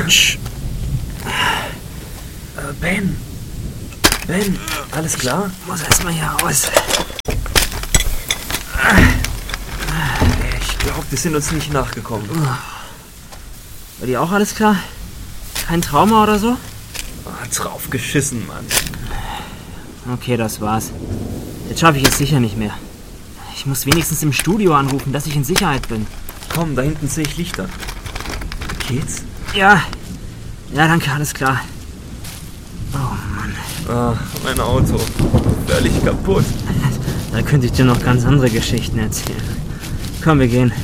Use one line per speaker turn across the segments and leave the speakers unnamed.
Ben, alles klar?
Ich muss erstmal hier raus.
Ich glaube, wir sind uns nicht nachgekommen.
War dir auch alles klar? Kein Trauma oder so?
Drauf geschissen, Mann.
Okay, das war's. Jetzt schaffe ich es sicher nicht mehr. Ich muss wenigstens im Studio anrufen, dass ich in Sicherheit bin.
Komm, da hinten sehe ich Lichter. Geht's?
Ja, danke, alles klar. Oh Mann.
Mein Auto. Völlig kaputt.
Da könnte ich dir noch ganz andere Geschichten erzählen. Komm, wir gehen.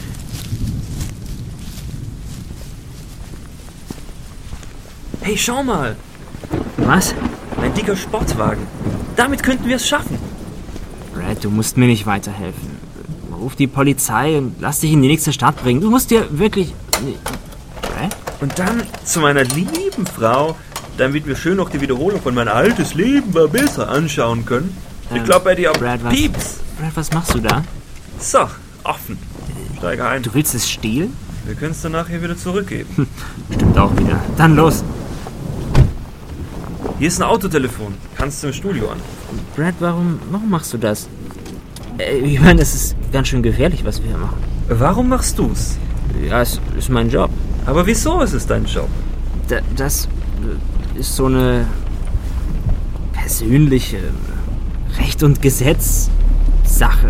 Hey, schau mal.
Was?
Ein dicker Sportwagen. Damit könnten wir es schaffen.
Brad, du musst mir nicht weiterhelfen. Ruf die Polizei und lass dich in die nächste Stadt bringen. Du musst dir wirklich... Brad?
Und dann zu meiner lieben Frau, damit wir schön noch die Wiederholung von Mein altes Leben war besser anschauen können. Ich glaube bei dir auch
Brad,
Pieps.
Brad, was machst du da?
So, offen. Steige ein.
Du willst es stehlen?
Wir können es dann nachher wieder zurückgeben.
Stimmt auch wieder. Dann los.
Hier ist ein Autotelefon. Kannst du im Studio an.
Brad, warum machst du das? Ich meine, das ist ganz schön gefährlich, was wir hier machen.
Warum machst du's?
Ja, es ist mein Job.
Aber wieso ist es dein Job?
Das ist so eine persönliche Recht- und Gesetz-Sache.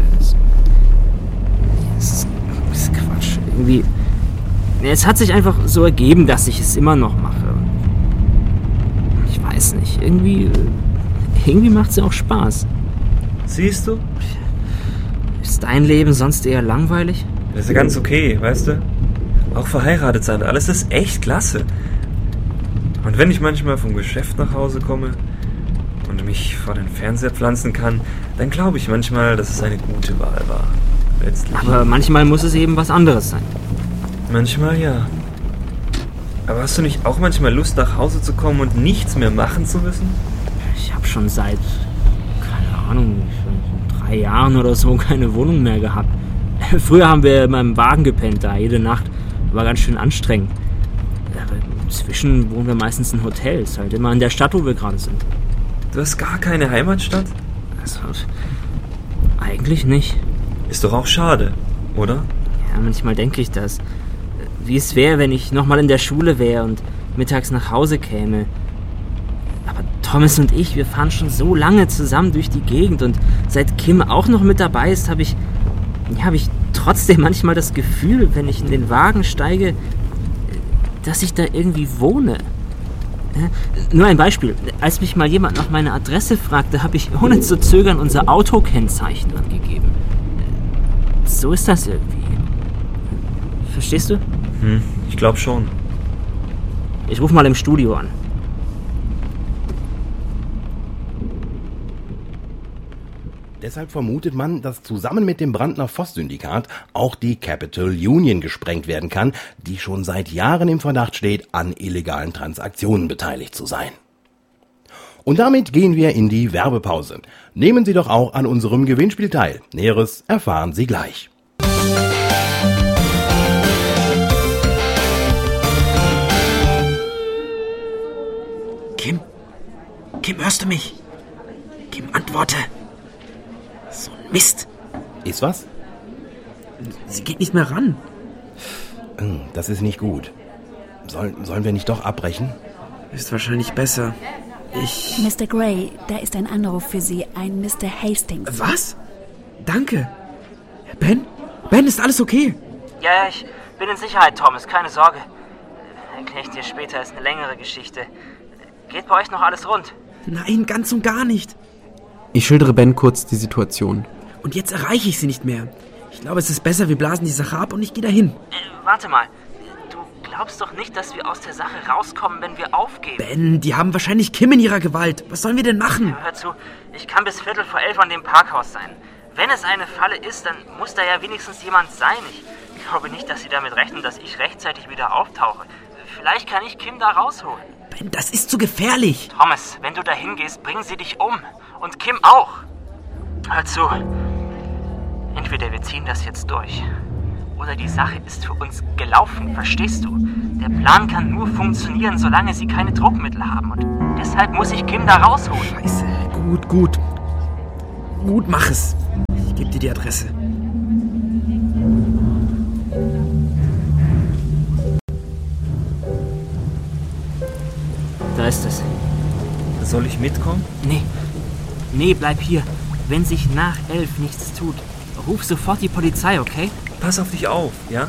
Das ist Quatsch. Irgendwie. Es hat sich einfach so ergeben, dass ich es immer noch mache. Ich weiß nicht. Irgendwie macht es ja auch Spaß.
Siehst du?
Ist dein Leben sonst eher langweilig?
Das ist ja ganz okay, weißt du? Auch verheiratet sein, alles ist echt klasse. Und wenn ich manchmal vom Geschäft nach Hause komme und mich vor den Fernseher pflanzen kann, dann glaube ich manchmal, dass es eine gute Wahl war. Letztlich.
Aber manchmal muss es eben was anderes sein.
Manchmal ja. Aber hast du nicht auch manchmal Lust, nach Hause zu kommen und nichts mehr machen zu müssen?
Ich habe schon seit, keine Ahnung, 3 Jahren oder so keine Wohnung mehr gehabt. Früher haben wir in meinem Wagen gepennt, da jede Nacht. War ganz schön anstrengend. Aber inzwischen wohnen wir meistens in Hotels, halt immer in der Stadt, wo wir gerade sind.
Du hast gar keine Heimatstadt?
Also, eigentlich nicht.
Ist doch auch schade, oder?
Ja, manchmal denke ich das. Wie es wäre, wenn ich nochmal in der Schule wäre und mittags nach Hause käme. Aber Thomas und ich, wir fahren schon so lange zusammen durch die Gegend und seit Kim auch noch mit dabei ist, habe ich trotzdem manchmal das Gefühl, wenn ich in den Wagen steige, dass ich da irgendwie wohne. Ja, nur ein Beispiel. Als mich mal jemand nach meiner Adresse fragte, habe ich ohne zu zögern unser Autokennzeichen angegeben. So ist das irgendwie. Verstehst du?
Ich glaube schon.
Ich rufe mal im Studio an.
Deshalb vermutet man, dass zusammen mit dem Brandner Voss-Syndikat auch die Capital Union gesprengt werden kann, die schon seit Jahren im Verdacht steht, an illegalen Transaktionen beteiligt zu sein. Und damit gehen wir in die Werbepause. Nehmen Sie doch auch an unserem Gewinnspiel teil. Näheres erfahren Sie gleich.
Kim, hörst du mich? Kim, antworte. So ein Mist.
Ist was?
Sie geht nicht mehr ran.
Das ist nicht gut. Sollen wir nicht doch abbrechen?
Ist wahrscheinlich besser.
Mr. Gray, da ist ein Anruf für Sie, ein Mr. Hastings.
Was? Danke. Ben, ist alles okay?
Ja, ich bin in Sicherheit, Thomas, keine Sorge. Erkläre ich dir später, ist eine längere Geschichte. Geht bei euch noch alles rund?
Nein, ganz und gar nicht.
Ich schildere Ben kurz die Situation.
Und jetzt erreiche ich sie nicht mehr. Ich glaube, es ist besser, wir blasen die Sache ab und ich gehe dahin.
Warte mal. Du glaubst doch nicht, dass wir aus der Sache rauskommen, wenn wir aufgeben?
Ben, die haben wahrscheinlich Kim in ihrer Gewalt. Was sollen wir denn machen?
Hör zu, ich kann bis 11:15 an dem Parkhaus sein. Wenn es eine Falle ist, dann muss da ja wenigstens jemand sein. Ich glaube nicht, dass sie damit rechnen, dass ich rechtzeitig wieder auftauche. Vielleicht kann ich Kim da rausholen.
Ben, das ist zu gefährlich.
Thomas, wenn du dahin gehst, bringen sie dich um. Und Kim auch. Hör zu. Entweder wir ziehen das jetzt durch. Oder die Sache ist für uns gelaufen, verstehst du? Der Plan kann nur funktionieren, solange sie keine Druckmittel haben. Und deshalb muss ich Kim da rausholen.
Scheiße. Gut. Gut, mach es. Ich gebe dir die Adresse.
Da ist es.
Soll ich mitkommen?
Nee, bleib hier. Wenn sich nach 11 nichts tut, ruf sofort die Polizei, okay?
Pass auf dich auf, ja?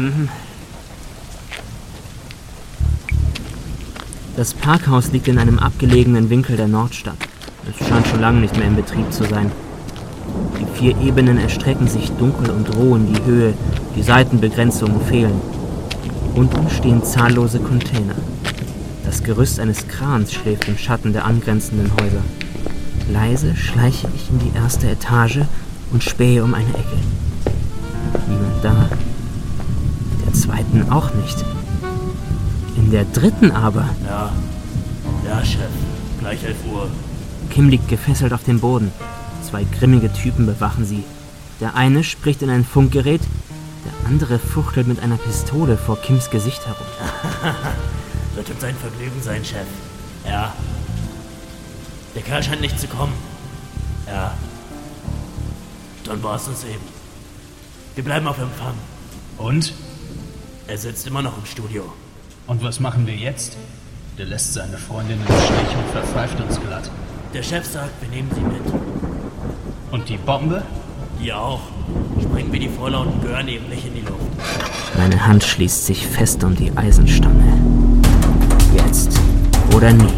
Das Parkhaus liegt in einem abgelegenen Winkel der Nordstadt. Es scheint schon lange nicht mehr in Betrieb zu sein. Die 4 Ebenen erstrecken sich dunkel und roh in die Höhe, die Seitenbegrenzungen fehlen. Unten stehen zahllose Container. Das Gerüst eines Krans schläft im Schatten der angrenzenden Häuser. Leise schleiche ich in die erste Etage und spähe um eine Ecke. Niemand da. Der zweiten auch nicht. In der dritten aber...
Ja, Chef. Gleich 11 Uhr.
Kim liegt gefesselt auf dem Boden. 2 grimmige Typen bewachen sie. Der eine spricht in ein Funkgerät, der andere fuchtelt mit einer Pistole vor Kims Gesicht herum.
Wird uns ein Vergnügen sein, Chef. Ja. Der Kerl scheint nicht zu kommen. Ja. Dann war's das eben. Wir bleiben auf Empfang.
Und?
Er sitzt immer noch im Studio.
Und was machen wir jetzt? Der lässt seine Freundin im Stich und verpfeift uns glatt.
Der Chef sagt, wir nehmen sie mit.
Und die Bombe?
Die auch. Sprengen wir die Voller und gehören eben nicht in die Luft.
Meine Hand schließt sich fest um die Eisenstange. Jetzt oder nie.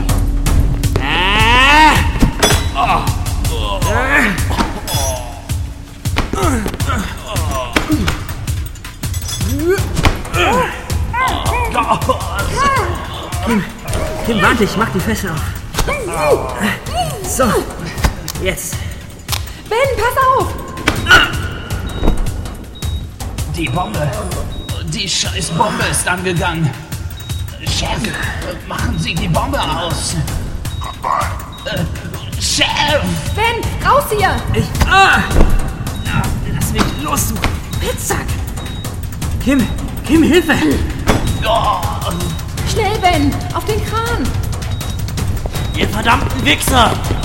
Kim, warte, ich mach die Fessel auf. So, jetzt.
Ben, pass auf!
Die Bombe. Die scheiß Bombe ist angegangen. Chef, machen Sie die Bombe aus. Chef!
Ben, raus hier!
Lass mich los, du Pizzack! Kim, Hilfe!
Schnell, Ben, auf den Kran!
Ihr verdammten Wichser!